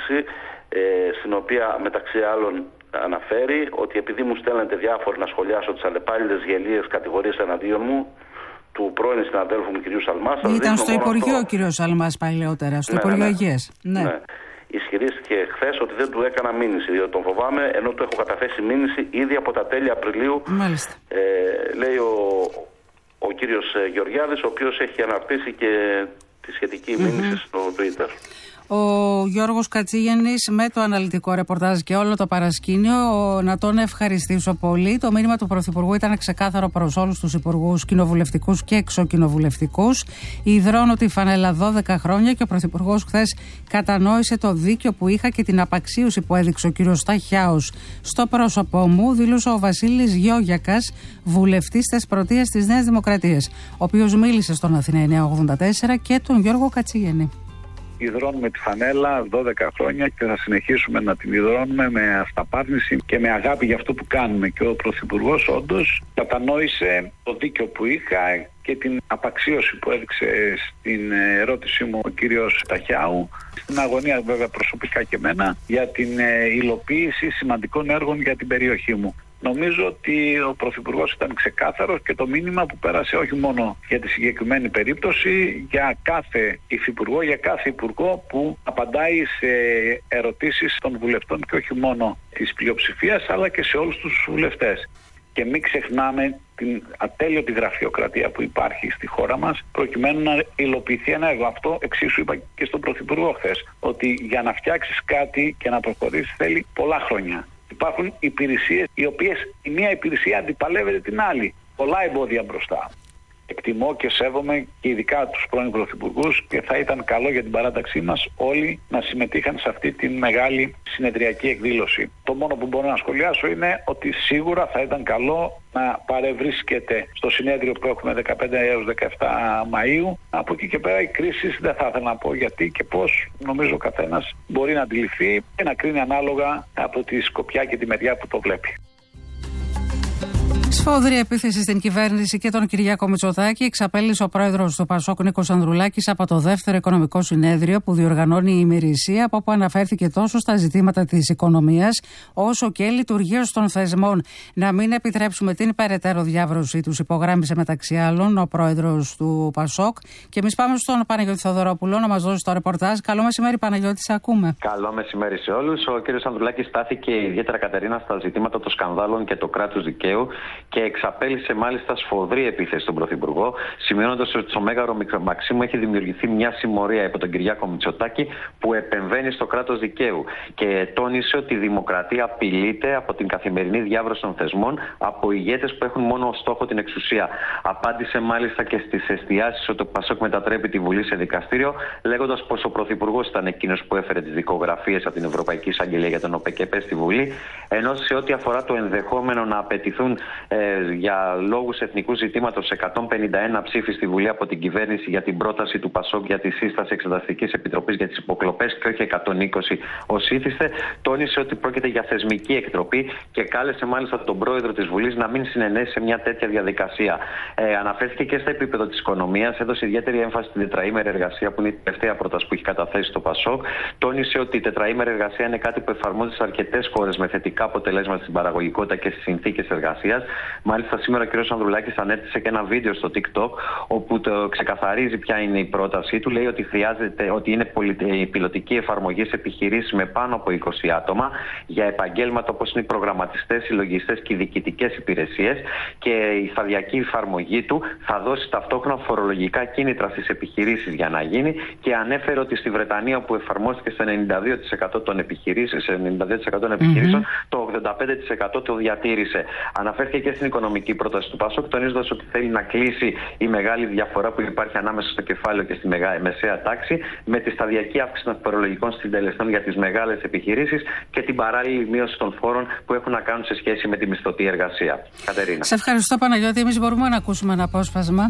απάντηση, στην οποία μεταξύ άλλων αναφέρει ότι επειδή μου στέλνετε διάφοροι να σχολιάσω τις αλλεπάλληλες γελίες κατηγορίες εναντίον μου, του πρώην συναδέλφου μου κ. Σαλμάς. Ήταν στο Υπουργείο ο κ. Σαλμάς παλαιότερα, στο Υπουργείο Υγείας. Ναι. Ισχυρίστηκε χθες ότι δεν του έκανα μήνυση, διότι τον φοβάμαι, ενώ του έχω καταθέσει μήνυση ήδη από τα τέλη Απριλίου. Μάλιστα. Λέει ο κύριος Γεωργιάδης, ο οποίος έχει αναρτήσει και τη σχετική μήνυση στο Twitter. Ο Γιώργος Κατσίγεννης με το αναλυτικό ρεπορτάζ και όλο το παρασκήνιο, να τον ευχαριστήσω πολύ. Το μήνυμα του Πρωθυπουργού ήταν ξεκάθαρο προς όλους τους υπουργούς κοινοβουλευτικούς και εξοκοινοβουλευτικούς. Υδρώνω τη φανέλα 12 χρόνια και ο Πρωθυπουργός χθες κατανόησε το δίκιο που είχα και την απαξίωση που έδειξε ο κ. Σταχιάους στο πρόσωπό μου, δήλωσε ο Βασίλης Γιώγιακας, βουλευτής Θεσπρωτείας της Νέας Δημοκρατίας, ο οποίος μίλησε στον Αθηνά 984 και τον Γιώργο Κατσίγεννη. Υδρώνουμε τη φανέλα 12 χρόνια και θα συνεχίσουμε να την υδρώνουμε με αυταπάρνηση και με αγάπη για αυτό που κάνουμε. Και ο Πρωθυπουργός όντως κατανόησε το δίκιο που είχα και την απαξίωση που έδειξε στην ερώτησή μου ο κύριος Σταχιάου, στην αγωνία βέβαια προσωπικά και εμένα, για την υλοποίηση σημαντικών έργων για την περιοχή μου. Νομίζω ότι ο Πρωθυπουργός ήταν ξεκάθαρος και το μήνυμα που πέρασε όχι μόνο για τη συγκεκριμένη περίπτωση, για κάθε υφυπουργό, για κάθε υπουργό που απαντάει σε ερωτήσεις των βουλευτών και όχι μόνο της πλειοψηφίας αλλά και σε όλους τους βουλευτές. Και μην ξεχνάμε την ατέλειωτη γραφειοκρατία που υπάρχει στη χώρα μας προκειμένου να υλοποιηθεί ένα έργο. Αυτό εξίσου είπα και στον Πρωθυπουργό χθες, ότι για να φτιάξεις κάτι και να προχωρήσεις θέλει πολλά χρόνια. Υπάρχουν υπηρεσίες οι οποίες η μία υπηρεσία αντιπαλεύεται την άλλη. Πολλά εμπόδια μπροστά. Εκτιμώ και σέβομαι και ειδικά τους πρώην πρωθυπουργούς και θα ήταν καλό για την παράταξή μας όλοι να συμμετείχαν σε αυτή τη μεγάλη συνεδριακή εκδήλωση. Το μόνο που μπορώ να σχολιάσω είναι ότι σίγουρα θα ήταν καλό να παρευρίσκεται στο συνέδριο που έχουμε 15 έως 17 Μαΐου. Από εκεί και πέρα οι κρίσεις δεν θα ήθελα να πω γιατί και πώς, νομίζω ο καθένας μπορεί να αντιληφθεί και να κρίνει ανάλογα από τη σκοπιά και τη μεριά που το βλέπει. Σφόδρη επίθεση στην κυβέρνηση και τον Κυριάκο Μητσοτάκη εξαπέλυσε ο πρόεδρος του Πασόκ Νίκος Ανδρουλάκης από το δεύτερο οικονομικό συνέδριο που διοργανώνει η ημερησία, από όπου αναφέρθηκε τόσο στα ζητήματα της οικονομίας όσο και λειτουργίας των θεσμών. Να μην επιτρέψουμε την περαιτέρω διάβρωσή τους, υπογράμμισε μεταξύ άλλων ο πρόεδρος του Πασόκ. Και εμείς πάμε στον Παναγιώτη Θοδωρόπουλο να μας δώσει το ρεπορτάζ. Καλό μεσημέρι, Παναγιώτη, σε ακούμε. Καλό μεσημέρι σε όλους. Ο κ. Ανδρουλάκης στάθηκε ιδιαίτερα, Κατερίνα, στα ζητήματα των σκανδάλων και του κράτους δικαίου και εξαπέλυσε μάλιστα σφοδρή επίθεση στον Πρωθυπουργό, σημειώνοντας ότι στο Μέγαρο Μικρομαξίμου έχει δημιουργηθεί μια συμμορία από τον Κυριάκο Μητσοτάκη που επεμβαίνει στο κράτος δικαίου. Και τόνισε ότι η δημοκρατία απειλείται από την καθημερινή διάβρωση των θεσμών από ηγέτες που έχουν μόνο ως στόχο την εξουσία. Απάντησε μάλιστα και στις εστιάσεις ότι το Πασόκ μετατρέπει τη Βουλή σε δικαστήριο, λέγοντας πως ο Πρωθυπουργός ήταν εκείνος που έφερε τις δικογραφίες από την Ευρωπαϊκή Εισαγγελία για τον ΟΠΕΚΕΠΕ στη Βουλή, ενώ σε ό,τι αφορά το ενδεχόμενο να απαιτηθούν για λόγους εθνικού ζητήματος 151 ψήφοι στη Βουλή από την κυβέρνηση για την πρόταση του Πασόκ για τη σύσταση Εξεταστικής Επιτροπής για τις υποκλοπές και όχι 120 ως ήθιστε, τόνισε ότι πρόκειται για θεσμική εκτροπή και κάλεσε μάλιστα τον πρόεδρο της Βουλής να μην συνενέσει σε μια τέτοια διαδικασία. Αναφέρθηκε και στο επίπεδο της οικονομίας, έδωσε ιδιαίτερη έμφαση στην τετραήμερη εργασία που είναι η τελευταία πρόταση που έχει καταθέσει το Πασόκ. Τόνισε ότι η τετραήμερη εργασία είναι κάτι που εφαρμόζεται σε αρκετές χώρες με θετικά αποτελέσματα στην παραγωγικότητα και στις συνθήκες εργασίας. Μάλιστα, σήμερα ο κ. Ανδρουλάκης ανέθεσε και ένα βίντεο στο TikTok όπου το ξεκαθαρίζει ποια είναι η πρότασή του. Λέει ότι είναι πιλωτική εφαρμογή σε επιχειρήσεις με πάνω από 20 άτομα για επαγγέλματα όπως είναι οι προγραμματιστές, οι λογιστές και οι διοικητικές υπηρεσίες. Και η σταδιακή εφαρμογή του θα δώσει ταυτόχρονα φορολογικά κίνητρα στις επιχειρήσεις για να γίνει. Και ανέφερε ότι στη Βρετανία, που εφαρμόστηκε σε 92% των επιχειρήσεων, το 85% το διατήρησε. Αναφέρθηκε και στην οικονομική πρόταση του Πασόκ, τονίζοντας ότι θέλει να κλείσει η μεγάλη διαφορά που υπάρχει ανάμεσα στο κεφάλαιο και στη μεσαία τάξη, με τη σταδιακή αύξηση των φορολογικών συντελεστών για τις μεγάλες επιχειρήσεις και την παράλληλη μείωση των φόρων που έχουν να κάνουν σε σχέση με τη μισθωτή εργασία. Κατερίνα. Σε ευχαριστώ, Παναγιώτη. Εμείς μπορούμε να ακούσουμε ένα απόσπασμα.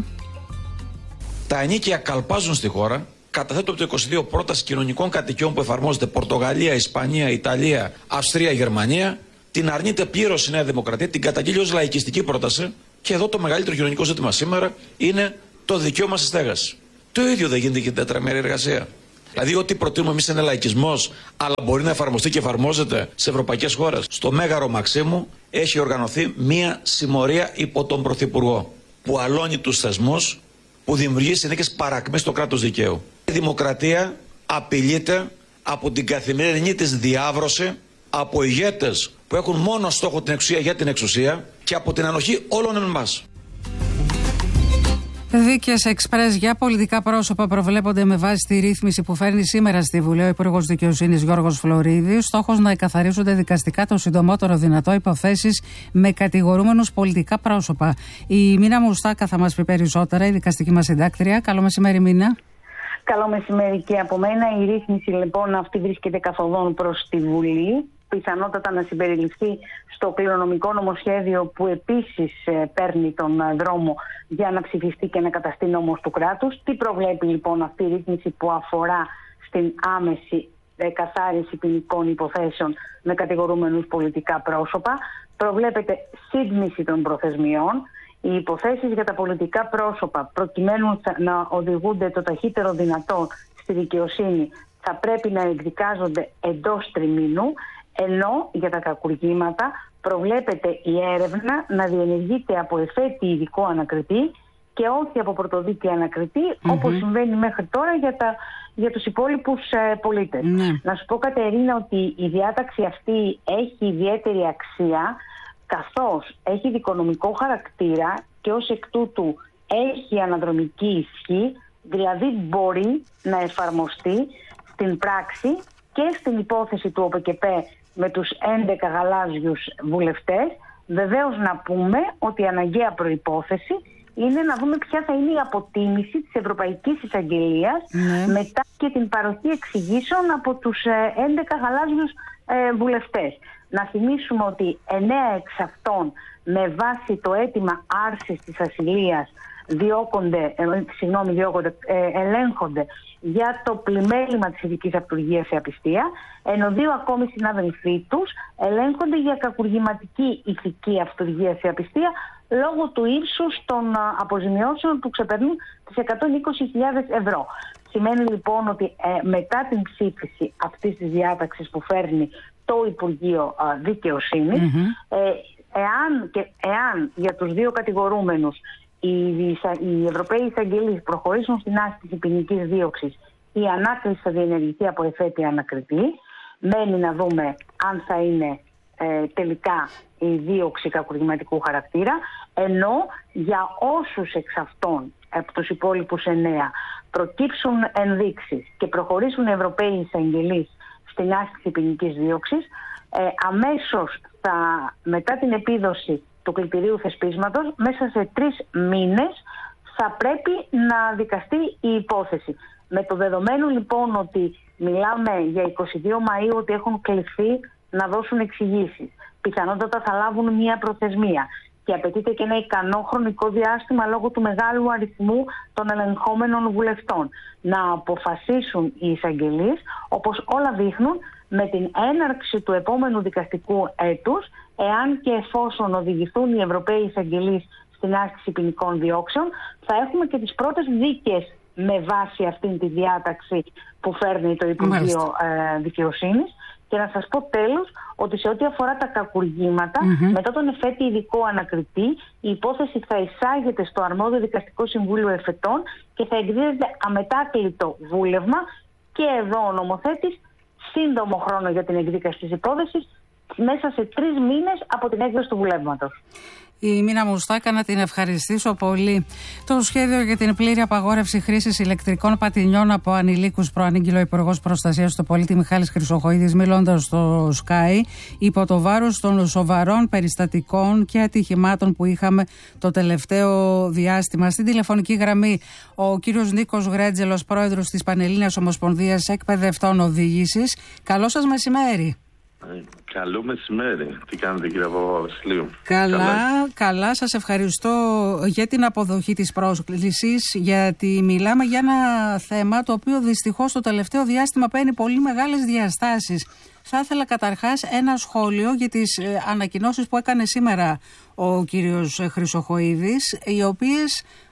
Τα ενίκια καλπάζουν στη χώρα. Καταθέτω από το 22 πρόταση κοινωνικών κατοικιών που εφαρμόζεται Πορτογαλία, Ισπανία, Ιταλία, Αυστρία, Γερμανία. Την αρνείται πλήρως η Νέα Δημοκρατία, την καταγγείλει ως λαϊκιστική πρόταση. Και εδώ το μεγαλύτερο κοινωνικό ζήτημα σήμερα είναι το δικαίωμα στη στέγαση. Το ίδιο δεν γίνεται και την τετραμερή εργασία. Δηλαδή, ό,τι προτείνουμε εμείς είναι λαϊκισμός, αλλά μπορεί να εφαρμοστεί και εφαρμόζεται σε ευρωπαϊκές χώρες. Στο Μέγαρο Μαξίμου έχει οργανωθεί μία συμμορία υπό τον Πρωθυπουργό, που αλώνει τους θεσμούς, που δημιουργεί συνθήκες παρακμής στο κράτος δικαίου. Η δημοκρατία απειλείται από την καθημερινή της διάβρωση, από ηγέτες που έχουν μόνο στόχο την εξουσία για την εξουσία και από την ανοχή όλων εμάς. Δίκες εξπρές για πολιτικά πρόσωπα προβλέπονται με βάση τη ρύθμιση που φέρνει σήμερα στη Βουλή ο Υπουργός Δικαιοσύνης Γιώργος Φλωρίδης. Στόχος να εκαθαρίζονται δικαστικά το συντομότερο δυνατό υποθέσεις με κατηγορούμενους πολιτικά πρόσωπα. Η Μίνα Μουστάκα θα μας πει περισσότερα, η δικαστική μας συντάκτρια. Καλό μεσημέρι, Μίνα. Καλό μεσημέρι και από μένα. Η ρύθμιση λοιπόν αυτή βρίσκεται καθοδόν προς τη Βουλή. Πιθανότατα να συμπεριληφθεί στο κληρονομικό νομοσχέδιο που επίσης παίρνει τον δρόμο για να ψηφιστεί και να καταστεί νόμος του κράτους. Τι προβλέπει λοιπόν αυτή η ρύθμιση που αφορά στην άμεση καθάριση ποινικών υποθέσεων με κατηγορούμενους πολιτικά πρόσωπα? Προβλέπεται σύντμηση των προθεσμιών. Οι υποθέσεις για τα πολιτικά πρόσωπα, προκειμένου να οδηγούνται το ταχύτερο δυνατό στη δικαιοσύνη, θα πρέπει να εκδικάζονται εντός τριμήνου, ενώ για τα κακουργήματα προβλέπεται η έρευνα να διενεργείται από εφέτη ειδικό ανακριτή και όχι από πρωτοδίκη ανακριτή, όπως συμβαίνει μέχρι τώρα για τους υπόλοιπους πολίτες. Να σου πω, Κατερίνα, ότι η διάταξη αυτή έχει ιδιαίτερη αξία, καθώς έχει δικονομικό χαρακτήρα και ως εκ τούτου έχει αναδρομική ισχύ, δηλαδή μπορεί να εφαρμοστεί στην πράξη και στην υπόθεση του ΟΠΕΚΕΠΕ με τους 11 γαλάζιους βουλευτές. Βεβαίως να πούμε ότι η αναγκαία προϋπόθεση είναι να δούμε ποια θα είναι η αποτίμηση της Ευρωπαϊκής Εισαγγελίας μετά και την παροχή εξηγήσεων από τους 11 γαλάζιους βουλευτές. Να θυμίσουμε ότι 9 εξ αυτών με βάση το αίτημα άρσης της ασυλίας ελέγχονται για το πλημέλημα της ειδικής αυτουργίας σε απιστία, ενώ 2 ακόμη συνάδελφοί τους ελέγχονται για κακουργηματική ηθική αυτουργία σε απιστία λόγω του ύψους των αποζημιώσεων που ξεπερνούν τις 120.000 ευρώ. Σημαίνει λοιπόν ότι μετά την ψήφιση αυτής της διάταξης που φέρνει το Υπουργείο Δικαιοσύνης, εάν για τους 2 κατηγορούμενους οι Ευρωπαίοι εισαγγελείς προχωρήσουν στην άσκηση ποινικής δίωξης, η ανάκριση θα διενεργηθεί από εφέτη ανακριτή. Μένει να δούμε αν θα είναι τελικά η δίωξη κακουργηματικού χαρακτήρα, ενώ για όσους εξ αυτών από τους υπόλοιπους 9 προκύψουν ενδείξεις και προχωρήσουν οι Ευρωπαίοι εισαγγελείς στην άσκηση ποινικής δίωξης, αμέσως μετά την επίδοση του κλητηρίου θεσπίσματος, μέσα σε 3 μήνες θα πρέπει να δικαστεί η υπόθεση. Με το δεδομένο λοιπόν ότι μιλάμε για 22 Μαΐου ότι έχουν κληθεί να δώσουν εξηγήσεις, πιθανότατα θα λάβουν μια προθεσμία και απαιτείται και ένα ικανό χρονικό διάστημα λόγω του μεγάλου αριθμού των ελεγχόμενων βουλευτών να αποφασίσουν οι εισαγγελείς, όπως όλα δείχνουν, με την έναρξη του επόμενου δικαστικού έτους, εάν και εφόσον οδηγηθούν οι Ευρωπαίοι εισαγγελείς στην άσκηση ποινικών διώξεων, θα έχουμε και τις πρώτες δίκες με βάση αυτήν τη διάταξη που φέρνει το Υπουργείο Δικαιοσύνης. Και να σας πω τέλος ότι σε ό,τι αφορά τα κακουργήματα, μετά τον εφέτη ειδικό ανακριτή, η υπόθεση θα εισάγεται στο αρμόδιο Δικαστικό Συμβούλιο Εφετών και θα εκδίδεται αμετάκλητο βούλευμα, και εδώ ο νομοθέτης σύντομο χρόνο για την εκδίκαση της υπόθεσης, μέσα σε 3 μήνες από την έκδοση του βουλεύματος. Η Μίνα Μουστάκα, να την ευχαριστήσω πολύ. Το σχέδιο για την πλήρη απαγόρευση χρήσης ηλεκτρικών πατινιών από ανηλίκους προανήγγειλε ο Υπουργός Προστασίας του Πολίτη Μιχάλης Χρυσοχοΐδης, μιλώντας στο Sky, υπό το βάρος των σοβαρών περιστατικών και ατυχημάτων που είχαμε το τελευταίο διάστημα. Στην τηλεφωνική γραμμή ο κύριος Νίκος Γρέτζελος, πρόεδρος της Πανελλήνιας Ομοσπονδίας Εκπαιδευτών Οδήγησης. Καλό σας μεσημέρι. Καλό μεσημέρι. Τι κάνετε, κύριε Παπαβασιλείου? Καλά. Σας ευχαριστώ για την αποδοχή της πρόσκλησης, γιατί μιλάμε για ένα θέμα το οποίο δυστυχώς το τελευταίο διάστημα παίρνει πολύ μεγάλες διαστάσεις. Θα ήθελα καταρχάς ένα σχόλιο για τις ανακοινώσεις που έκανε σήμερα ο κύριος Χρυσοχοΐδης, οι οποίες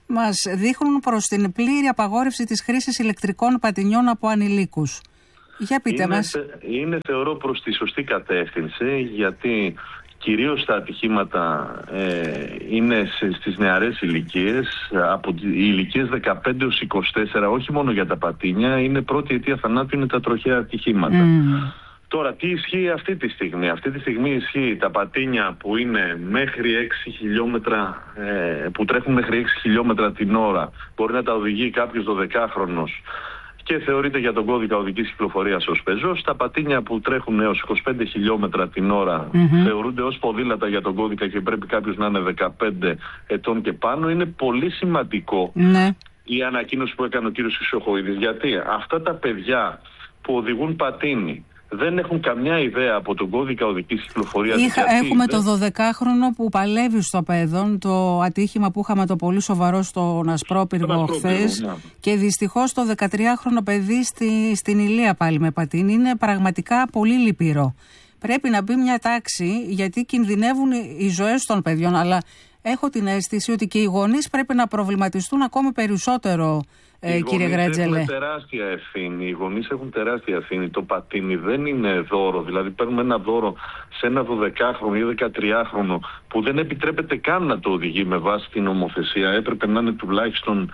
μας δείχνουν προς την πλήρη απαγόρευση της χρήσης ηλεκτρικών πατινιών από ανηλίκους. Για πείτε μας. Είναι θεωρώ προς τη σωστή κατεύθυνση, γιατί κυρίως τα ατυχήματα είναι στις νεαρές ηλικίες, από οι ηλικίες 15 έως 24, όχι μόνο για τα πατίνια, είναι πρώτη αιτία θανάτου, είναι τα τροχαία ατυχήματα. Τώρα, τι ισχύει αυτή τη στιγμή? Αυτή τη στιγμή ισχύει τα πατίνια που είναι μέχρι 6 χιλιόμετρα, που τρέχουν μέχρι 6 χιλιόμετρα την ώρα. Μπορεί να τα οδηγεί κάποιος 12χρονος και θεωρείται για τον κώδικα οδικής κυκλοφορίας ως πεζός. Τα πατίνια που τρέχουν έως 25 χιλιόμετρα την ώρα θεωρούνται ως ποδήλατα για τον κώδικα και πρέπει κάποιος να είναι 15 ετών και πάνω. Είναι πολύ σημαντικό η ανακοίνωση που έκανε ο κύριος Χρυσοχοΐδης, γιατί αυτά τα παιδιά που οδηγούν πατίνι δεν έχουν καμιά ιδέα από τον κώδικα οδικής κυκλοφορίας. Έχουμε το 12χρονο που παλεύει στο παιδόν, το ατύχημα που είχαμε το πολύ σοβαρό στον Ασπρόπυργο χθες, και δυστυχώς το 13χρονο παιδί στην Ηλία πάλι με πατίνι. Είναι πραγματικά πολύ λυπηρό. Πρέπει να μπει μια τάξη, γιατί κινδυνεύουν οι ζωές των παιδιών, αλλά έχω την αίσθηση ότι και οι γονείς πρέπει να προβληματιστούν ακόμη περισσότερο, κύριε Γρέτζελε. Οι γονείς έχουν τεράστια ευθύνη. Το πατίνι δεν είναι δώρο. Δηλαδή, παίρνουμε ένα δώρο σε ένα 12χρονο ή 13χρονο που δεν επιτρέπεται καν να το οδηγεί με βάση την νομοθεσία. Έπρεπε να είναι τουλάχιστον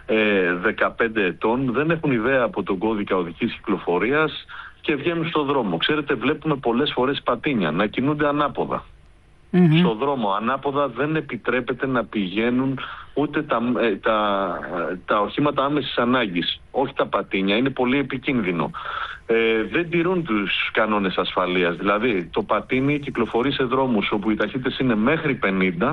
15 ετών. Δεν έχουν ιδέα από τον κώδικα οδικής κυκλοφορίας και βγαίνουν στον δρόμο. Ξέρετε, βλέπουμε πολλές φορές πατίνια να κινούνται ανάποδα. Στο δρόμο ανάποδα δεν επιτρέπεται να πηγαίνουν ούτε τα οχήματα άμεσης ανάγκης, όχι τα πατίνια, είναι πολύ επικίνδυνο. Δεν τηρούν τους κανόνες ασφαλείας, δηλαδή το πατίνι κυκλοφορεί σε δρόμους όπου οι ταχύτητες είναι μέχρι 50,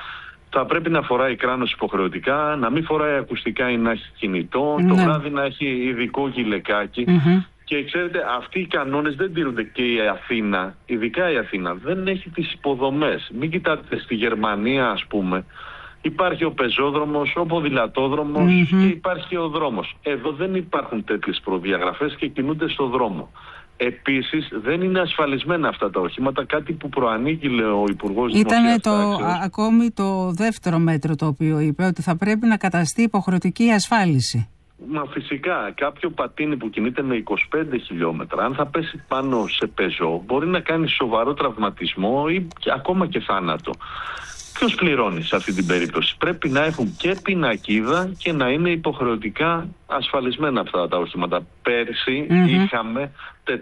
θα πρέπει να φοράει κράνος υποχρεωτικά, να μην φοράει ακουστικά ή να έχει κινητό, το βράδυ να έχει ειδικό γυλαικάκι. Και ξέρετε, αυτοί οι κανόνες δεν τηρούνται, και η Αθήνα, ειδικά η Αθήνα, δεν έχει τις υποδομές. Μην κοιτάτε στη Γερμανία, ας πούμε, υπάρχει ο πεζόδρομος, ο ποδηλατόδρομος και υπάρχει ο δρόμος. Εδώ δεν υπάρχουν τέτοιες προδιαγραφές και κινούνται στο δρόμο. Επίσης, δεν είναι ασφαλισμένα αυτά τα οχήματα, κάτι που προανήγγειλε ο Υπουργός Δημοσίας Τάξεως. Ακόμη το δεύτερο μέτρο το οποίο είπε, ότι θα πρέπει να καταστεί υποχρεωτική η ασφάλιση. Μα φυσικά, κάποιο πατίνι που κινείται με 25 χιλιόμετρα, αν θα πέσει πάνω σε πεζό, μπορεί να κάνει σοβαρό τραυματισμό ή ακόμα και θάνατο. Ποιος πληρώνει σε αυτή την περίπτωση? Πρέπει να έχουν και πινακίδα και να είναι υποχρεωτικά ασφαλισμένα αυτά τα οχήματα. Πέρσι είχαμε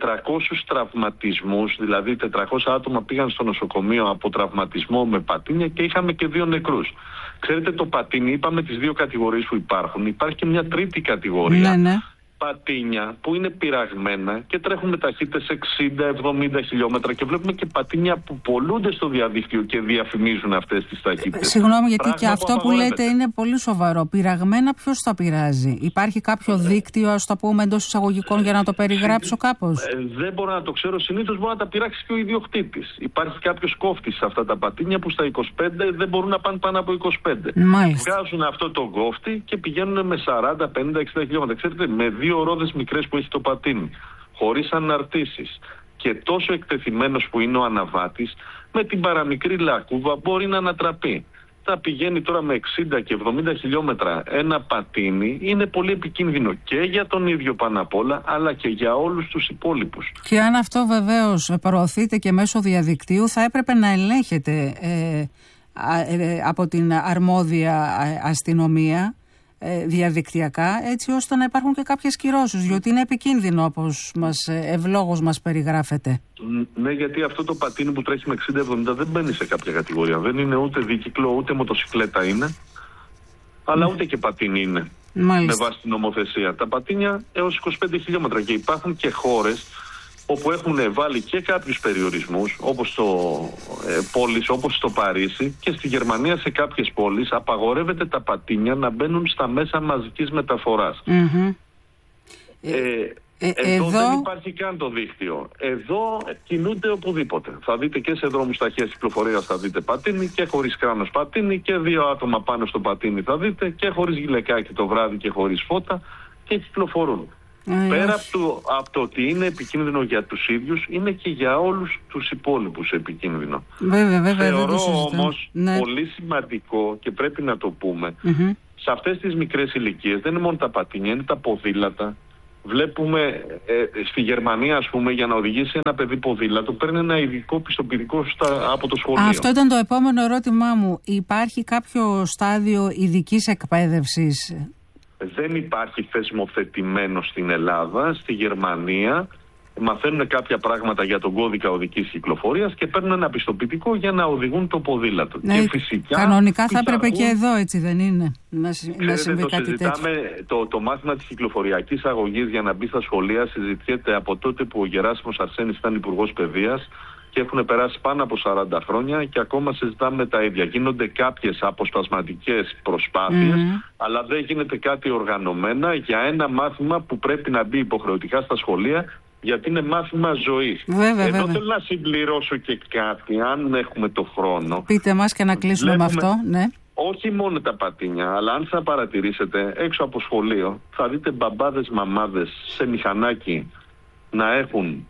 400 τραυματισμούς, δηλαδή 400 άτομα πήγαν στο νοσοκομείο από τραυματισμό με πατίνια και είχαμε και 2 νεκρούς. Ξέρετε, το πατίνι, είπαμε τις 2 κατηγορίες που υπάρχουν, υπάρχει και μια τρίτη κατηγορία. Πατίνια που είναι πειραγμένα και τρέχουν με ταχύτητες 60-70 χιλιόμετρα και βλέπουμε και πατίνια που πωλούνται στο διαδίκτυο και διαφημίζουν αυτές τις ταχύτητες. Συγγνώμη, γιατί και αυτό που λέτε είναι πολύ σοβαρό. Πειραγμένα, ποιος τα πειράζει? Υπάρχει κάποιο δίκτυο, ας το πούμε, εντός εισαγωγικών, για να το περιγράψω κάπως? Δεν μπορώ να το ξέρω. Συνήθως μπορεί να τα πειράξει και ο ιδιοκτήτης. Υπάρχει κάποιος κόφτης σε αυτά τα πατίνια που στα 25 δεν μπορούν να πάνε πάνω από 25. Μάλιστα. Βγάζουν αυτό το κόφτη και πηγαίνουν με 40, 50, 60 χιλιόμετρα. Ξέρετε, με 2 ρόδες μικρές που έχει το πατίνι, χωρίς αναρτήσεις και τόσο εκτεθειμένος που είναι ο αναβάτης, με την παραμικρή λακκούβα μπορεί να ανατραπεί. Θα πηγαίνει τώρα με 60 και 70 χιλιόμετρα ένα πατίνι, είναι πολύ επικίνδυνο και για τον ίδιο πάνω απ' όλα, αλλά και για όλους τους υπόλοιπους. Και αν αυτό βεβαίως προωθείται και μέσω διαδικτύου, θα έπρεπε να ελέγχεται από την αρμόδια αστυνομία διαδικτυακά, έτσι ώστε να υπάρχουν και κάποιες κυρώσεις, διότι είναι επικίνδυνο, όπως ευλόγως μας περιγράφεται. Ναι, γιατί αυτό το πατίνι που τρέχει με 60-70 δεν μπαίνει σε κάποια κατηγορία. Δεν είναι ούτε δίκυκλο, ούτε μοτοσυκλέτα είναι, αλλά ούτε και πατίνι είναι. Μάλιστα. Με βάση την νομοθεσία. Τα πατίνια έως 25 χιλιόμετρα, και υπάρχουν και χώρες όπου έχουν βάλει και κάποιους περιορισμούς, όπως πόλεις όπως στο Παρίσι, και στη Γερμανία σε κάποιες πόλεις απαγορεύεται τα πατίνια να μπαίνουν στα μέσα μαζικής μεταφοράς. Εδώ δεν υπάρχει καν το δίκτυο. Εδώ κινούνται οπουδήποτε. Θα δείτε και σε δρόμους ταχείας κυκλοφορίας θα δείτε πατίνι, και χωρίς κράνος πατίνι, και 2 άτομα πάνω στο πατίνι θα δείτε, και χωρίς γυλαικάκι το βράδυ και χωρίς φώτα, και κυκλοφορούν. Πέρα από το ότι είναι επικίνδυνο για τους ίδιους, είναι και για όλους τους υπόλοιπους επικίνδυνο. Βέβαια, θεωρώ όμως πολύ σημαντικό, και πρέπει να το πούμε, σε αυτές τις μικρές ηλικίες δεν είναι μόνο τα πατίνια, είναι τα ποδήλατα. Βλέπουμε στη Γερμανία, ας πούμε, για να οδηγήσει ένα παιδί ποδήλατο, παίρνει ένα ειδικό πιστοποιητικό από το σχολείο. Αυτό ήταν το επόμενο ερώτημά μου. Υπάρχει κάποιο στάδιο ειδικής εκπαίδευσης? Δεν υπάρχει θεσμοθετημένο στην Ελλάδα. Στη Γερμανία μαθαίνουν κάποια πράγματα για τον κώδικα οδικής κυκλοφορίας και παίρνουν ένα πιστοποιητικό για να οδηγούν το ποδήλατο. Ναι, και φυσικά κανονικά θα έπρεπε και εδώ, έτσι δεν είναι, να συμβεί κάτι τέτοιο? Το μάθημα της κυκλοφοριακής αγωγής για να μπει στα σχολεία συζητιέται από τότε που ο Γεράσιμος Αρσένης ήταν Υπουργός Παιδείας και έχουν περάσει πάνω από 40 χρόνια και ακόμα συζητάμε τα ίδια. Γίνονται κάποιες αποσπασματικές προσπάθειες, αλλά δεν γίνεται κάτι οργανωμένα για ένα μάθημα που πρέπει να μπει υποχρεωτικά στα σχολεία, γιατί είναι μάθημα ζωής. Εδώ θέλω να συμπληρώσω και κάτι, αν έχουμε το χρόνο. Πείτε μας και να κλείσουμε με αυτό. Ναι. Όχι μόνο τα πατίνια, αλλά αν θα παρατηρήσετε έξω από σχολείο, θα δείτε μπαμπάδες, μαμάδες σε μηχανάκι να έχουν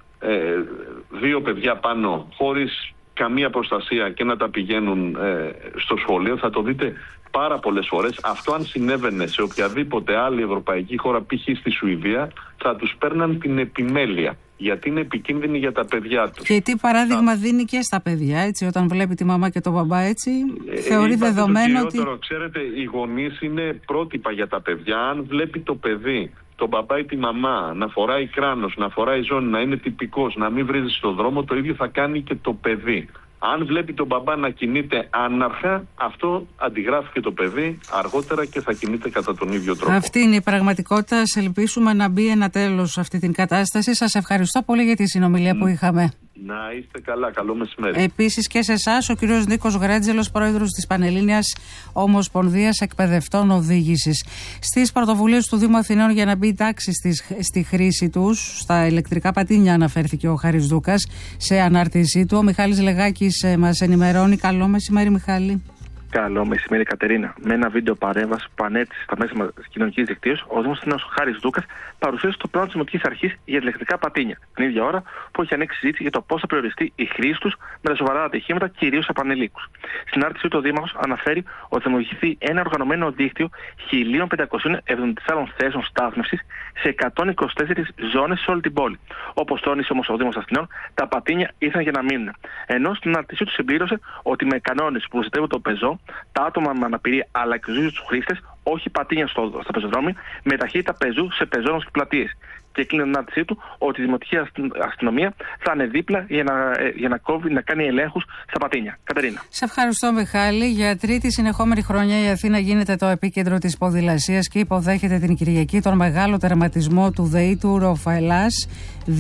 2 παιδιά πάνω χωρίς καμία προστασία και να τα πηγαίνουν στο σχολείο. Θα το δείτε πάρα πολλές φορές. Αυτό αν συνέβαινε σε οποιαδήποτε άλλη ευρωπαϊκή χώρα, π.χ. στη Σουηδία, θα τους παίρναν την επιμέλεια, γιατί είναι επικίνδυνη για τα παιδιά τους. Και τι παράδειγμα δίνει και στα παιδιά, έτσι, όταν βλέπει τη μαμά και τον μπαμπά, έτσι, θεωρεί δεδομένο ότι... Ξέρετε, οι γονείς είναι πρότυπα για τα παιδιά. Αν βλέπει το παιδί, τον μπαμπά ή τη μαμά, να φοράει κράνος, να φοράει ζώνη, να είναι τυπικός, να μην βρίζει στον δρόμο, το ίδιο θα κάνει και το παιδί. Αν βλέπει τον μπαμπά να κινείται άναρχα, αυτό αντιγράφει και το παιδί αργότερα και θα κινείται κατά τον ίδιο τρόπο. Αυτή είναι η πραγματικότητα. Ελπίσουμε να μπει ένα τέλος σε αυτή την κατάσταση. Σας ευχαριστώ πολύ για τη συνομιλία που είχαμε. Να είστε καλά. Καλό μεσημέρι. Επίσης και σε εσάς, ο κύριος Νίκος Γρέτζελος, πρόεδρος της Πανελλήνιας Ομοσπονδίας Εκπαιδευτών Οδήγησης. Στις πρωτοβουλίες του Δήμου Αθηναίων για να μπει τάξη στη χρήση τους, στα ηλεκτρικά πατίνια, αναφέρθηκε ο Χάρης Δούκας σε ανάρτησή του. Ο Μιχάλης Λεγάκης μας ενημερώνει. Καλό μεσημέρι, Μιχάλη. Καλό μεσημέρι, Κατερίνα. Με ένα βίντεο παρέμβαση που ανέτησε στα μέσα τη κοινωνική δικτύωση, ο Δήμος Αθηναίων Χάρης Δούκας παρουσίασε το πρόγραμμα της Δημοτικής Αρχής για ηλεκτρικά πατίνια. Την ίδια ώρα που έχει ανοίξει συζήτηση για το πώς θα περιοριστεί η χρήση τους με τα σοβαρά ατυχήματα, κυρίως από ανηλίκους. Στην άρτησή του, ο Δήμαρχος αναφέρει ότι θα δημιουργηθεί ένα οργανωμένο δίκτυο 1.574 θέσεων στάθμευσης σε 124 ζώνες σε όλη την πόλη. Όπως τόνισε όμως ο Δήμος Αθηναίων, τα πατίνια ήρθαν για να μείνουν. Ενώ στην άρτησή του συμπλήρωσε ότι με κανόνες που προστατεύουν το πεζό, τα άτομα με αναπηρία αλλά και τους χρήστες, όχι πατίνια στα πεζοδρόμια, με ταχύτητα πεζού σε πεζόδρομους και πλατείες. Και κλείνει την ανάρτησή του ότι η Δημοτική Αστυνομία θα είναι δίπλα για να κόβει, να κάνει ελέγχους στα πατίνια. Κατερίνα. Σε ευχαριστώ, Μιχάλη. Για τρίτη συνεχόμενη χρονιά η Αθήνα γίνεται το επίκεντρο της ποδηλασίας και υποδέχεται την Κυριακή τον μεγάλο τερματισμό του The Tour of Hellas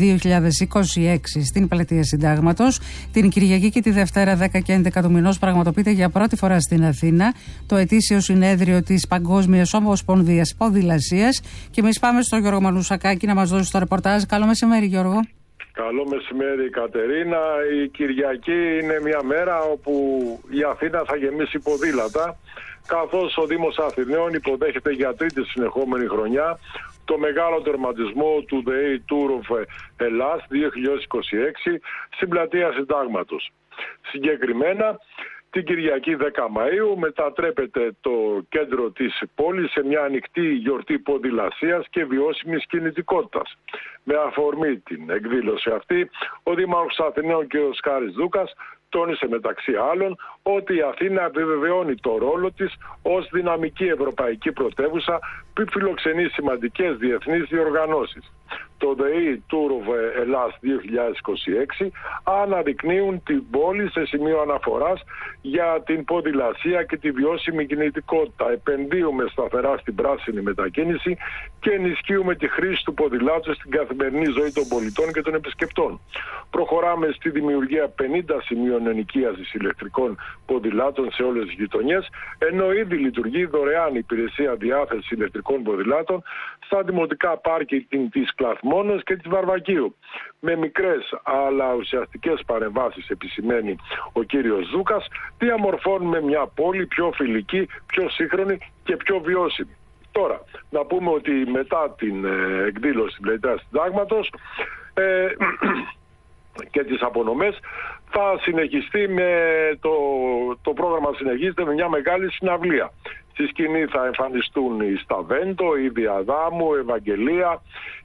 2026 στην Πλατεία Συντάγματος. Την Κυριακή και τη Δευτέρα 10 και 11 του μηνός πραγματοποιείται για πρώτη φορά στην Αθήνα το ετήσιο συνέδριο της Παγκόσμιας Ομοσπονδίας Ποδηλασίας. Και εμείς πάμε στο Γιώργο Μανουσακάκη να μας δώσει το ρεπορτάζ. Καλό μεσημέρι, Γιώργο. Καλό μεσημέρι, Κατερίνα. Η Κυριακή είναι μια μέρα όπου η Αθήνα θα γεμίσει ποδήλατα, καθώς ο Δήμος Αθηναίων υποδέχεται για τρίτη συνεχόμενη χρονιά το μεγάλο τερματισμό του The Tour of Hellas 2026 στην Πλατεία Συντάγματος. Συγκεκριμένα, την Κυριακή 10 Μαΐου μετατρέπεται το κέντρο της πόλης σε μια ανοιχτή γιορτή ποδηλασίας και βιώσιμης κινητικότητας. Με αφορμή την εκδήλωση αυτή, ο Δήμαρχος Αθηναίων κ. Χάρης Δούκας τόνισε μεταξύ άλλων ότι η Αθήνα επιβεβαιώνει το ρόλο της ως δυναμική ευρωπαϊκή πρωτεύουσα που φιλοξενεί σημαντικές διεθνείς διοργανώσεις. Το The Tour of Hellas 2026 αναδεικνύουν την πόλη σε σημείο αναφοράς για την ποδηλασία και τη βιώσιμη κινητικότητα. Επενδύουμε σταθερά στην πράσινη μετακίνηση και ενισχύουμε τη χρήση του ποδηλάτου στην καθημερινή ζωή των πολιτών και των επισκεπτών. Προχωράμε στη δημιουργία 50 σημείων ενοικίασης ηλεκτρικών ποδηλάτων σε όλες τις γειτονιές, ενώ ήδη λειτουργεί δωρεάν υπηρεσία διάθεσης ηλεκτρικών ποδηλάτων στα δημοτικά πάρκινγκ της Κλαθμόνος και της Βαρβακίου. Με μικρές αλλά ουσιαστικές παρεμβάσεις, επισημαίνει ο κύριος Δούκας, διαμορφώνουμε μια πόλη πιο φιλική, πιο σύγχρονη και πιο βιώσιμη. Τώρα, να πούμε ότι μετά την εκδήλωση της Πλατείας Συντάγματος και τις απονομές θα συνεχιστεί το πρόγραμμα συνεχίζεται με μια μεγάλη συναυλία. Στη σκηνή θα εμφανιστούν η Σταβέντο, η Διαδάμου, η Ευαγγελία,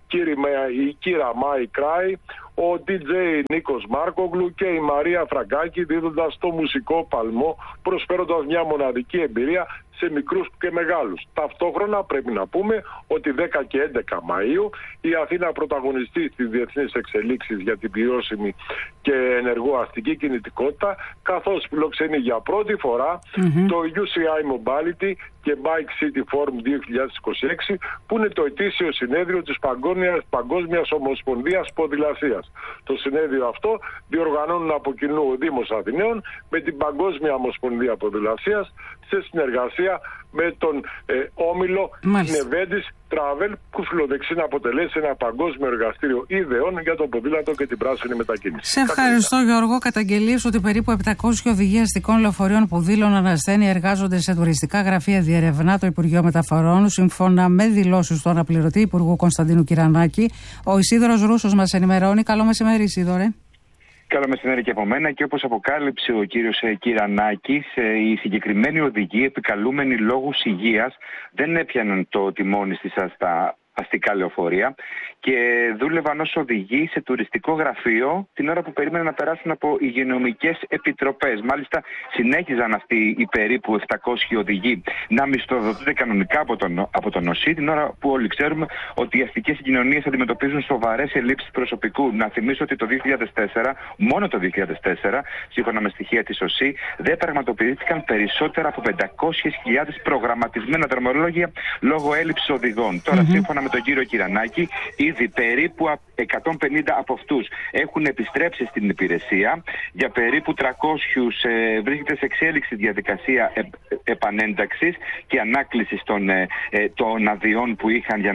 η Κύρα Μάη Κράη, ο DJ Νίκος Μάρκογλου και η Μαρία Φραγκάκη, δίδοντας το μουσικό παλμό, προσφέροντας μια μοναδική εμπειρία σε μικρούς και μεγάλους. Ταυτόχρονα πρέπει να πούμε ότι 10 και 11 Μαΐου η Αθήνα πρωταγωνιστεί στις διεθνείς εξελίξεις για την βιώσιμη και ενεργό αστική κινητικότητα, καθώς φιλοξενεί για πρώτη φορά το UCI Mobility και Bike City Forum 2026, που είναι το ετήσιο συνέδριο της Παγκόσμιας Ομοσπονδίας Ποδηλασίας. Το συνέδριο αυτό διοργανώνουν από κοινού ο Δήμος Αθηναίων με την Παγκόσμια Ομοσπονδία Ποδηλασίας σε συνεργασία με τον όμιλο Νεβέντης Travel, που φιλοδεξεί να αποτελέσει ένα παγκόσμιο εργαστήριο ιδεών για το ποδήλατο και την πράσινη μετακίνηση. Σε ευχαριστώ, Γιώργο. Καταγγελίες ότι περίπου 700 οδηγοί αστικών λεωφορείων που δήλωναν ασθένεια εργάζονται σε τουριστικά γραφεία διερευνά το Υπουργείο Μεταφορών, σύμφωνα με δηλώσεις του αναπληρωτή Υπουργού Κωνσταντίνου Κυρανάκη. Ο Ισίδωρος Ρούσος μας ενημερώνει. Καλό μεσημέρι, Ισίδωρε. Καλό μεσημέρι και από μένα, και όπως αποκάλυψε ο κύριος Κυρανάκης, οι συγκεκριμένοι οδηγοί, επικαλούμενοι λόγους υγείας, δεν έπιαναν το τιμόνι στις αστικά λεωφορεία και δούλευαν ως οδηγοί σε τουριστικό γραφείο την ώρα που περίμεναν να περάσουν από υγειονομικές επιτροπές. Μάλιστα, συνέχιζαν αυτοί οι περίπου 700 οδηγοί να μισθοδοτούνται κανονικά από τον ΟΣΥ, την ώρα που όλοι ξέρουμε ότι οι αστικές συγκοινωνίες αντιμετωπίζουν σοβαρές ελλείψεις προσωπικού. Να θυμίσω ότι το 2004, μόνο το 2004, σύμφωνα με στοιχεία της ΟΣΥ, δεν πραγματοποιήθηκαν περισσότερα από 500.000 προγραμματισμένα δρομολόγια λόγω έλλειψης οδηγών. Τώρα, σύμφωνα με τον κύριο Κυρανάκη, ήδη περίπου 150 από αυτούς έχουν επιστρέψει στην υπηρεσία. Για περίπου 300 βρίσκεται σε εξέλιξη διαδικασία επανένταξης και ανάκλησης των αδειών που είχαν για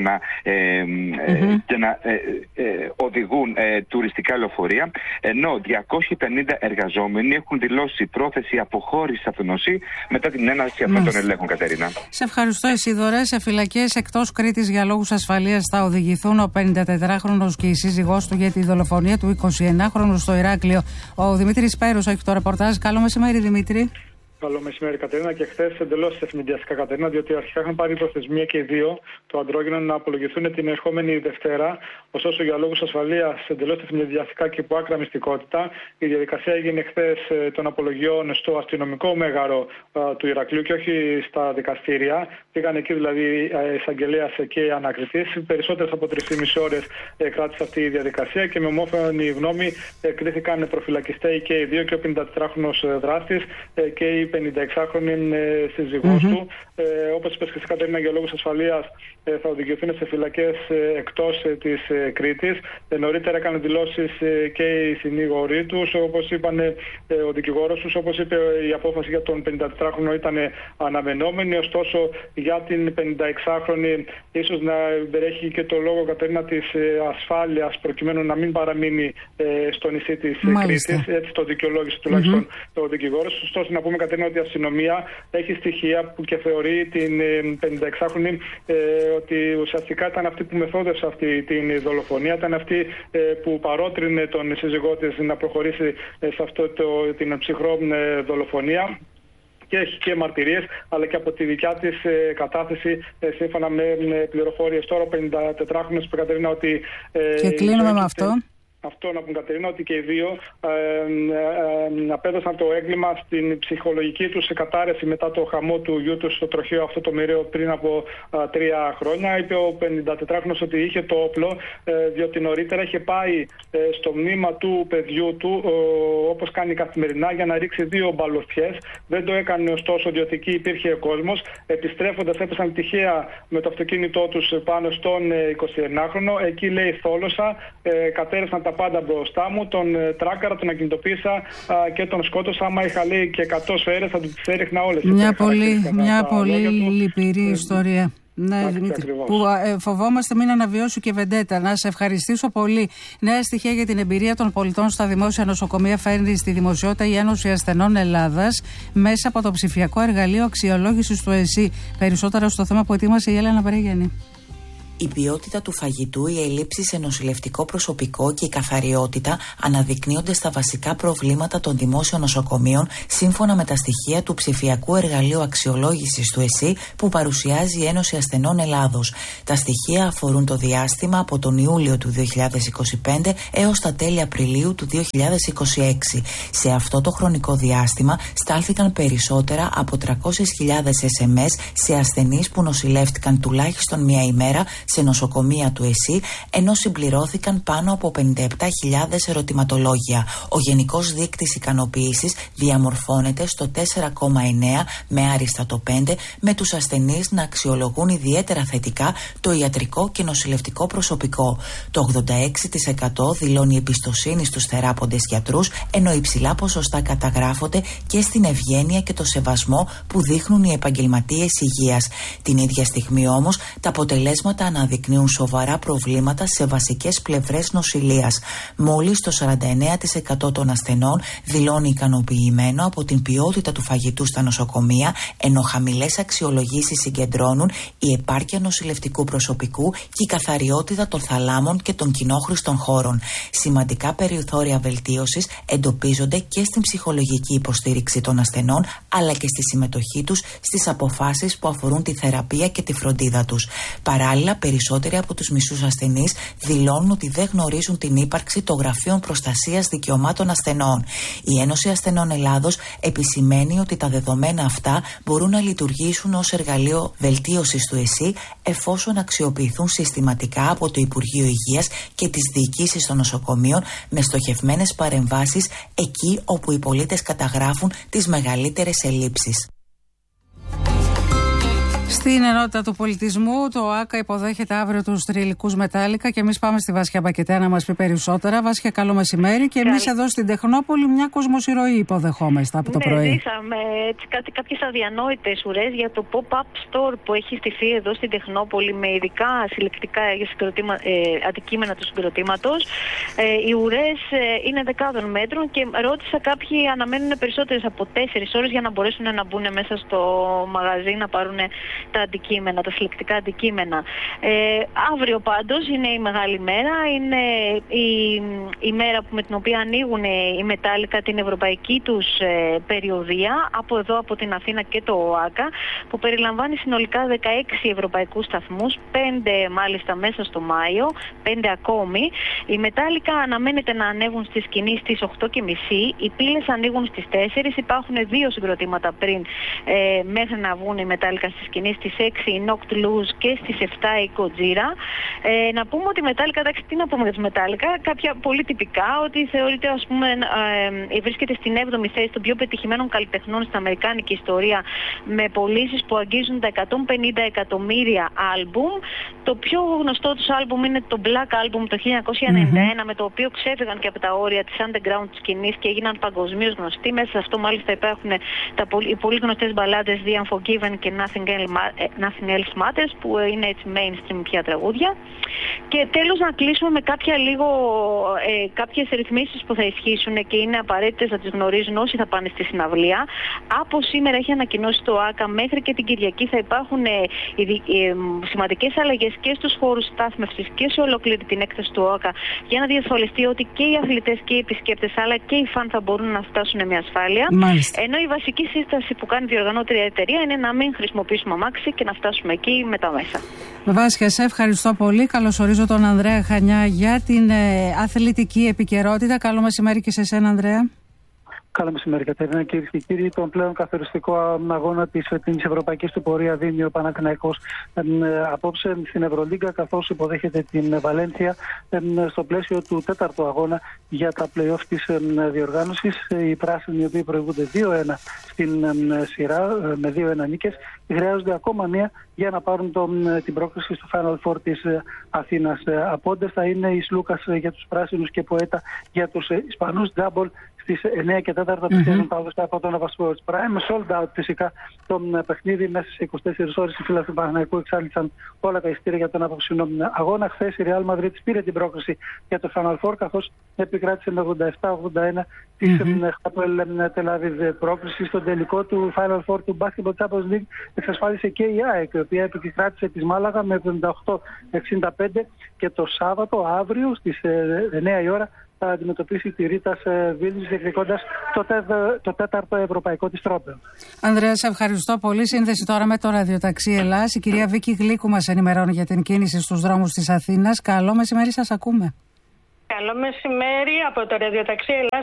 να οδηγούν τουριστικά λεωφορεία, ενώ 250 εργαζόμενοι έχουν δηλώσει πρόθεση αποχώρησης από τον ΟΣΥ μετά την έναρξη αυτών των ελέγχων, Κατερίνα. Σε ευχαριστώ, Ισίδωρε. Σε φυλακές εκτός Κρήτης για λόγους ασφαλείας θα οδηγηθούν ο 54χρονος και η σύζυγός του για τη δολοφονία του 21χρονου στο Ηράκλειο. Ο Δημήτρης Πέρος έχει το ρεπορτάζ. Καλό μεσημέρι, Δημήτρη. Καλό μεσημέρι, Κατερίνα. Και χθες εντελώς ευνηδιαστικά, Κατερίνα, διότι αρχικά είχαν πάρει προθεσμία και οι δύο το αντρόγυνο να απολογηθούν την ερχόμενη Δευτέρα. Ωστόσο, για λόγους ασφαλείας, εντελώς ευνηδιαστικά και υπό άκρα μυστικότητα, η διαδικασία έγινε χθες των απολογιών στο αστυνομικό μέγαρο του Ηρακλείου και όχι στα δικαστήρια. Πήγαν εκεί δηλαδή εισαγγελέας και ανακριτής. Περισσότερες από 3,5 ώρες κράτησε αυτή η διαδικασία και με ομόφωνη γνώμη κρίθηκαν προφυλακιστέοι και οι δύο, και ο 54χρονος δράστης και η 56χρονη σύζυγός του. Όπως είπες και εσύ, Κατερίνα, για λόγους ασφαλείας θα οδηγηθούν σε φυλακές εκτός της Κρήτης. Νωρίτερα έκανε δηλώσεις και οι συνήγοροι τους, όπως είπαν ο δικηγόρος τους. Όπως είπε, η απόφαση για τον 54χρονο ήταν αναμενόμενη, ωστόσο για την 56χρονη ίσως να περιέχει και το λόγο, Κατερίνα, της ασφάλειας, προκειμένου να μην παραμείνει στο νησί της Κρήτης. Έτσι το δικαιολόγησε τουλάχιστον ο δικηγόρος. Ωστόσο, να πούμε, Κατερίνα, ότι η αστυνομία έχει στοιχεία που και θεωρεί την 56χρονη ότι ουσιαστικά ήταν αυτή που μεθόδευσε αυτή την δολοφονία, ήταν αυτή που παρότρινε τον σύζυγό της να προχωρήσει σε αυτό την ψυχρό δολοφονία. Και έχει και μαρτυρίες, αλλά και από τη δικιά της κατάθεση, σύμφωνα με πληροφορίες. Τώρα ο 54χρονος είπε, Κατερίνα, ότι... Και κλείνουμε με αυτό. Αυτό να πούμε, Κατερίνα, ότι και οι δύο απέδωσαν το έγκλημα στην ψυχολογική τους κατάρρευση μετά το χαμό του γιού τους στο τροχαίο αυτό το μοιραίο πριν από 3 χρόνια. Είπε ο 54χρονος ότι είχε το όπλο, διότι νωρίτερα είχε πάει στο μνήμα του παιδιού του, όπως κάνει καθημερινά, για να ρίξει 2 μπαλωθιές. Δεν το έκανε ωστόσο, διότι εκεί υπήρχε κόσμος. Επιστρέφοντας, έπεσαν τυχαία με το αυτοκίνητό τους πάνω στον 21χρονο. Εκεί, λέει, θόλωσα, κατέρευσαν τα πάντα μπροστά μου, τον τράκαρα, τον ακινητοποίησα και τον σκότωσα. Άμα είχα, λέει, και 100 σφαίρες θα τις έριχνα όλες. Μια πολύ λυπηρή ιστορία. Ναι, Δημήτρη, που φοβόμαστε μην αναβιώσει και βεντέτα. Να σε ευχαριστήσω πολύ. Νέα στοιχεία για την εμπειρία των πολιτών στα δημόσια νοσοκομεία φέρνει στη δημοσιότητα η Ένωση Ασθενών Ελλάδας μέσα από το ψηφιακό εργαλείο αξιολόγησης του ΕΣΥ. Περισσότερα στο θέμα που ετοίμασε η Έλενα Βρέγενη. Η ποιότητα του φαγητού, οι ελλείψεις σε νοσηλευτικό προσωπικό και η καθαριότητα αναδεικνύονται στα βασικά προβλήματα των δημόσιων νοσοκομείων, σύμφωνα με τα στοιχεία του ψηφιακού εργαλείου αξιολόγησης του ΕΣΥ που παρουσιάζει η Ένωση Ασθενών Ελλάδος. Τα στοιχεία αφορούν το διάστημα από τον Ιούλιο του 2025 έως τα τέλη Απριλίου του 2026. Σε αυτό το χρονικό διάστημα στάλθηκαν περισσότερα από 300.000 SMS σε ασθενείς που νοσηλεύτηκαν τουλάχιστον μία ημέρα σε νοσοκομεία του ΕΣΥ, ενώ συμπληρώθηκαν πάνω από 57.000 ερωτηματολόγια. Ο γενικός δείκτης ικανοποίησης διαμορφώνεται στο 4,9 με άριστα το 5, με τους ασθενείς να αξιολογούν ιδιαίτερα θετικά το ιατρικό και νοσηλευτικό προσωπικό. Το 86% δηλώνει εμπιστοσύνη στους θεράποντες γιατρούς, ενώ υψηλά ποσοστά καταγράφονται και στην ευγένεια και το σεβασμό που δείχνουν οι επαγγελματίες υγείας. Την ίδια στιγμή όμως τα αποτελέσματα αναδεικνύουν σοβαρά προβλήματα σε βασικές πλευρές νοσηλείας. Μόλις το 49% των ασθενών δηλώνει ικανοποιημένο από την ποιότητα του φαγητού στα νοσοκομεία, ενώ χαμηλές αξιολογήσεις συγκεντρώνουν η επάρκεια νοσηλευτικού προσωπικού και η καθαριότητα των θαλάμων και των κοινόχρηστων χώρων. Σημαντικά περιθώρια βελτίωσης εντοπίζονται και στην ψυχολογική υποστήριξη των ασθενών, αλλά και στη συμμετοχή τους στις αποφάσεις που αφορούν τη θεραπεία και τη φροντίδα τους. Παράλληλα, περισσότεροι από τους μισούς ασθενείς δηλώνουν ότι δεν γνωρίζουν την ύπαρξη των γραφείων προστασίας δικαιωμάτων ασθενών. Η Ένωση Ασθενών Ελλάδος επισημαίνει ότι τα δεδομένα αυτά μπορούν να λειτουργήσουν ως εργαλείο βελτίωσης του ΕΣΥ, εφόσον αξιοποιηθούν συστηματικά από το Υπουργείο Υγείας και τις διοικήσεις των νοσοκομείων, με στοχευμένες παρεμβάσεις εκεί όπου οι πολίτες καταγράφουν τις μεγαλύτερες ελλείψεις. Στην ενότητα του πολιτισμού, το ΆΚΑ υποδέχεται αύριο τους τριλικούς Μετάλλικα και εμείς πάμε στη Βάσια Μπακετέα να μας πει περισσότερα. Βάσια, καλό μεσημέρι. Και εμείς εδώ στην Τεχνόπολη μια κοσμοσυρωή υποδεχόμαστε από το πρωί. Ζήσαμε κάποιες αδιανόητες ουρές για το pop-up store που έχει στηθεί εδώ στην Τεχνόπολη με ειδικά συλλεκτικά αντικείμενα του συγκροτήματος. Οι ουρές είναι δεκάδων μέτρων και ρώτησα, κάποιοι αναμένουν περισσότερες από 4 ώρες για να μπορέσουν να μπουν μέσα στο μαγαζί να πάρουν τα αντικείμενα, τα συλλεκτικά αντικείμενα. Αύριο πάντως είναι η μεγάλη μέρα, είναι η μέρα με την οποία ανοίγουν οι Μετάλλικα την ευρωπαϊκή τους περιοδεία από εδώ, από την Αθήνα και το ΟΑΚΑ, που περιλαμβάνει συνολικά 16 ευρωπαϊκούς σταθμούς, 5 μάλιστα μέσα στο Μάιο, 5 ακόμη. Οι Μετάλλικα αναμένεται να ανέβουν στη σκηνή στις 8.30, οι πύλες ανοίγουν στις 4, υπάρχουν 2 συγκροτήματα πριν μέχρι να βγουν οι Μετάλλικα στη σκηνή, στις 6 η Knocked Loose και στις 7 η Gojira. Να πούμε ότι η Μετάλλικα, εντάξει, τι να πούμε για τη Μετάλλικα, κάποια πολύ τυπικά, ότι θεωρείται, ας πούμε, βρίσκεται στην 7η θέση των πιο πετυχημένων καλλιτεχνών στην αμερικάνικη ιστορία, με πωλήσεις που αγγίζουν τα 150 εκατομμύρια άλμπουμ. Το πιο γνωστό τους άλμπουμ είναι το Black Album το 1991, με το οποίο ξέφυγαν και από τα όρια της underground σκηνής και έγιναν παγκοσμίως γνωστοί. Μέσα σε αυτό μάλιστα υπάρχουν οι πολύ γνωστές μπαλάντες The Unforgiven και Nothing Else Matters, που είναι έτσι mainstream πια τραγούδια. Και τέλος, να κλείσουμε με κάποιες ρυθμίσεις που θα ισχύσουν και είναι απαραίτητες να τις γνωρίζουν όσοι θα πάνε στη συναυλία. Από σήμερα έχει ανακοινώσει το ΆΚΑ, μέχρι και την Κυριακή θα υπάρχουν σημαντικές αλλαγές και στους χώρους στάθμευσης και σε ολόκληρη την έκταση του ΆΚΑ, για να διασφαλιστεί ότι και οι αθλητές και οι επισκέπτες αλλά και οι φαν θα μπορούν να φτάσουν με ασφάλεια. Μάλιστα. Ενώ η βασική σύσταση που κάνει η διοργανώτρια εταιρεία είναι να μην χρησιμοποιήσουμε αμάξι και να φτάσουμε εκεί με τα μέσα. Βάσια, σε ευχαριστώ πολύ. Καλωσορίζω τον Ανδρέα Χανιά για την αθλητική επικαιρότητα. Καλό μεσημέρι και σε εσένα, Ανδρέα. Καλό μεσημέρι, Κατερίνα. Κυρίες και κύριοι, τον πλέον καθοριστικό αγώνα της φετινής ευρωπαϊκής του πορεία δίνει ο Παναθηναϊκός απόψε στην Ευρωλίγκα, καθώς υποδέχεται την Βαλένθια στο πλαίσιο του 4ου αγώνα για τα play-off της διοργάνωσης. Οι πράσινοι, οι οποίοι προηγούνται 2-1 στην σειρά, με 2-1 νίκες, χρειάζονται ακόμα μία για να πάρουν την πρόκριση στο Final Four της Αθήνας. Απόντες θα είναι η Σλούκας για τους πράσινους και Ποέτα για τους Ισπανούς. Double στις 9 και 4 πηγαίνουν από τον Nova Sports Prime. Sold out φυσικά το παιχνίδι. Μέσα σε 24 ώρες οι φίλοι του Παναθηναϊκού εξάντλησαν όλα τα εισιτήρια για τον απόψινο αγώνα. Χθες η Real Madrid πήρε την πρόκριση για το Final Four, καθώς επικράτησε με 87-81 της Hapoel Tel Aviv. Πρόκριση στο τελικό του Final Four του Basketball Champions League εξασφάλισε και η ΑΕΚ, η οποία επικράτησε της Μάλαγα με 78-65, και το Σάββατο αύριο στις 9 η ώρα θα αντιμετωπίσει τη Ρίτα Βίλνιους, διεκδικώντας το τέταρτο ευρωπαϊκό της τρόπαιο. Ανδρέα, σε ευχαριστώ πολύ. Σύνδεση τώρα με το ραδιοταξί Ελλάς. Η κυρία Βίκη Γλίκου μας ενημερώνει για την κίνηση στους δρόμους της Αθήνας. Καλό μεσημέρι, σας ακούμε. Καλό μεσημέρι από το ραδιοταξί Ελλάς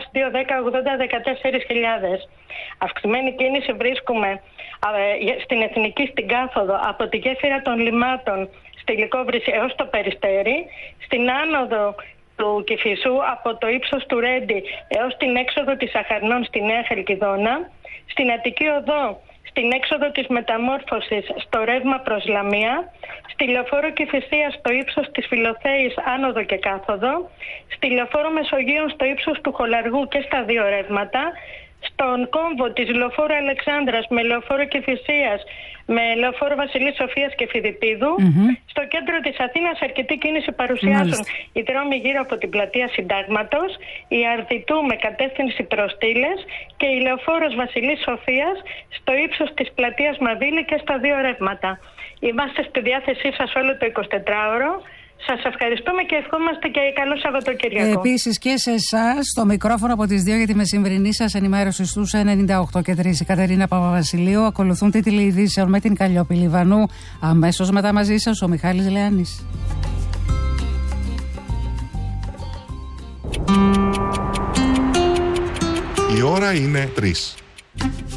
210-80-14.000. Αυξημένη κίνηση βρίσκουμε στην Εθνική στην Κάθοδο από τη γέφυρα των Λιμάτων στη Λυκόβρηση έως το Περιστέρι, στην άνοδο του Κηφισού από το ύψος του Ρέντι έως την έξοδο της Αχαρνών στη Νέα Χαλκιδόνα, στην Αττική Οδό στην έξοδο της Μεταμόρφωσης στο ρεύμα προς Λαμία, στη λεωφόρο Κηφισίας στο ύψος της Φιλοθέης άνοδο και κάθοδο, στη λεωφόρο Μεσογείων στο ύψος του Χολαργού και στα δύο ρεύματα, στον κόμβο της λεωφόρου Αλεξάνδρας με λεωφόρο Κηφισίας, με λεωφόρο Βασιλής Σοφίας και Φιδιππίδου. Στο κέντρο της Αθήνας αρκετή κίνηση παρουσιάζουν οι δρόμοι γύρω από την πλατεία Συντάγματος, η Αρδιτού με κατεύθυνση προς Τήλες και η λεωφόρος Βασιλής Σοφίας στο ύψος της πλατείας Μαβίλη και στα δύο ρεύματα. Είμαστε στη διάθεσή σας όλο το 24ωρο. Σας ευχαριστούμε και ευχόμαστε και καλό Σαββατοκύριακο. Επίσης και σε εσάς, το μικρόφωνο από τις 2 για τη μεσημβρινή σας ενημέρωση στους 98 και 3. Η Κατερίνα Παπαβασιλείου. Ακολουθούν τίτλοι ειδήσεων με την Καλλιόπη Λιβανού. Αμέσως μετά μαζί σας ο Μιχάλης Λεάνης. Η ώρα είναι 3.